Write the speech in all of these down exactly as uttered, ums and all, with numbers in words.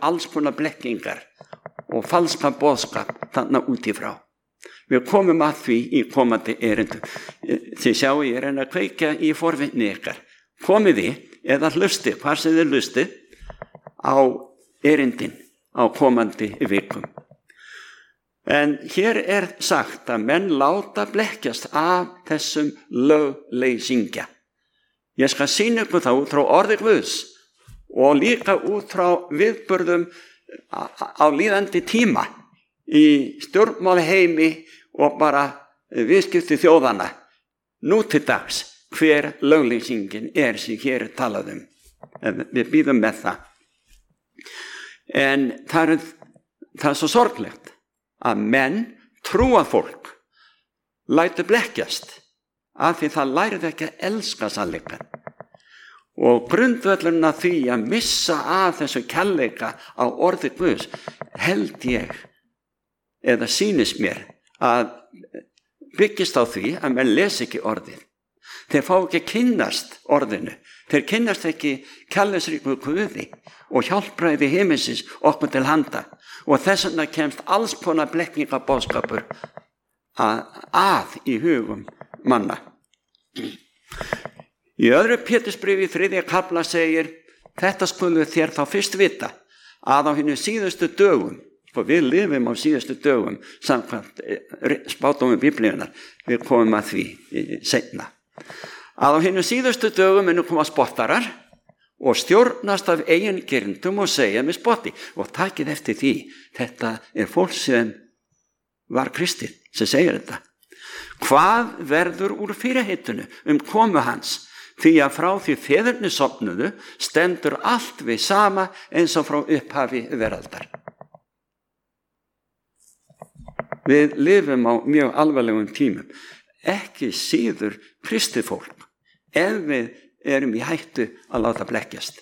alls konar blekkingar og falska boðskap þarna út í frá. Við komum að því í komandi erindum. Þið sjáu ég er að kveikja í forvitni ykkar. Komið þið eða hlustið, hvað sem þið hlustið á erindin á komandi vikum. En hér er sagt að menn láta blekkjast af þessum lögleysingja. Ég skal sýna ykkur það út frá orði Guðs og líka út frá viðburðum á líðandi tíma í stjórnmálaheimi og bara viðskipti þjóðana. Nú til dags hver lögleysingin er sem hér er talað um. Við bíðum með það. En það er, það er svo sorglegt að menn trúa fólk lætu blekkjast af því það lærið ekki að elska sannleikann. Og grundvöllurinn að því að missa af þessu kærleika á orði Guðs held ég eða sýnist mér að byggist á því að menn les ekki orðið. Þeir fá ekki kynnast orðinu. Þeir kynnast ekki kærleiksríku Guði og hjálpræði himinsins okkur til handa. Og þess vegna kemst alls konar blekkingaboðskapur að, að í hugum manna. Í öðru Pétursbréfi í þriðja kafla segir, þetta skulu þér þá fyrst vita að á hinum síðustu dögum, og við lifum á síðustu dögum samkvæmt spádómi Biblíunnar, við komum að því seinna, að á hinum síðustu dögum munu koma spottarar og stjórnast af eigin girndum og segja með spotti, og takið eftir því, þetta er fólk sem var kristið sem segir þetta. Hvað verður úr fyrirheitinu um komu hans? Því að frá því feðurnir sofnuðu stendur allt við sama eins og frá upphafi veraldar. Við lifum á mjög alvarlegum tímum, ekki síður kristið fólk, ef við erum í hættu að láta blekkjast.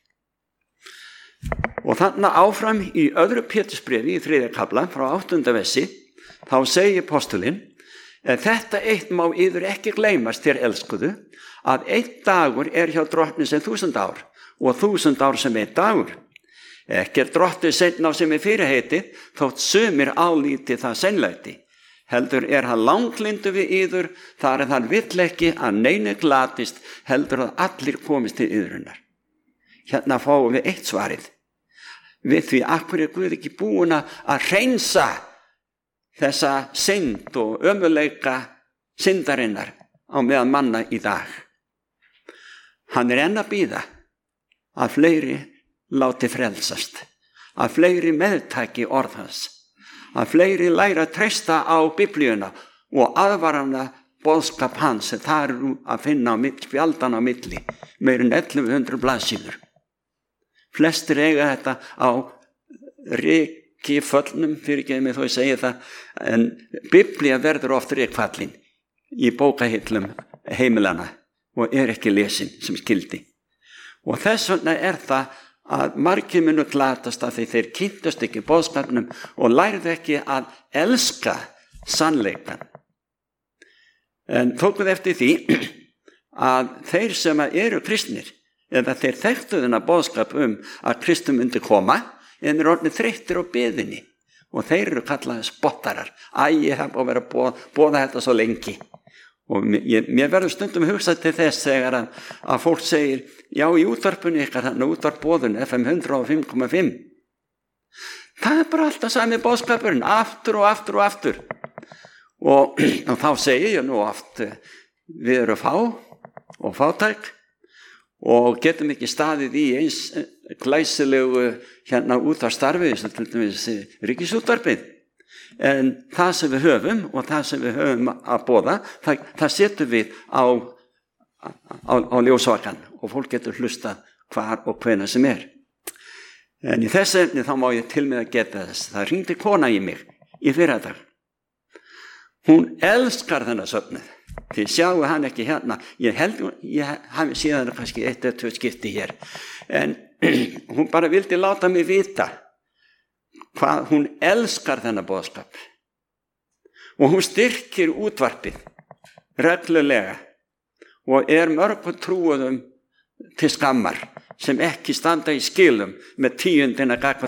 Og þarna áfram í öðru Pétursbréfi í þriðja kafla frá áttunda versi, þá segir postulinn, en þetta eitt má yður ekki gleymast þér elskuðu, að einn dagur er hjá drottni sem þúsund ár og þúsund ár sem einn dagur. Ekki er drottni seinna á sem er fyrirheiti, þótt sumir álíti það seinlæti. Heldur er hann langlindu við yður, þar er hann vill ekki að neinu glatist, heldur að allir komist til yðrunar. Hérna fáum við eitt svarið. Við því akkur er Guð ekki búin að hreinsa þessa synd og ömurleika syndarinnar á meðan manna í dag. Hann er enn að bíða að fleiri láti frelsast, að fleiri meðtaki orð hans, að fleiri læra að treysta á Biblíuna og aðvarana boðskap hans sem það eru að finna á spjaldan á milli, meir en ellefu hundruð blaðsíður. Flestir eiga þetta á rykiföllnum, fyrir ekki með þó ég segi það, en Biblía verður oft rykfallin í bókahillum heimilana og er ekki lesin sem skildi. Og þess vegna er það að margir munu glatast að þeir kynntust ekki boðskapnum og lærðu ekki að elska sannleikan. En tókuð eftir því að þeir sem eru kristnir, eða þeir þekktu þennan boðskap um að Kristur myndi koma, en eru orðnir þreyttir á biðinni og þeir eru kallaði spottarar. Æ, ég hef búið að vera að boða, boða þetta svo lengi. Og mér, mér verður stundum hugsað til þess þegar að, að fólk segir, já í útvarpunni ykkar, þannig að útvarpbóðun F M hundrað og fimm komma fimm. Það er bara alltaf sami boðskapurinn, aftur og aftur og aftur. Og, og þá segir ég nú oft, við erum fá og fátæk og getum ekki staðið í eins glæsilegu hérna útvarpsstarfi, sem til dæmis Ríkisútvarpið. En það sem við höfum og það sem við höfum að boða, það, það setur við á, á, á ljósvakan og fólk getur hlusta hvar og hvenær sem er. En í þessu efni þá má ég til með að geta þess. Það hringdi kona í mig í fyrradag. Hún elskar þennan söfnuð. Þið sjáu hann ekki hérna. Ég held, ég hafi síðan kannski eitt eða tvö skipti hér. En hún bara vildi láta mig vita hvað hún elskar þennan boðskap. Og hún styrkir útvarpið reglulega og er mörgum trúuðum til skammar sem ekki standa í skilum með tíundina gagnvart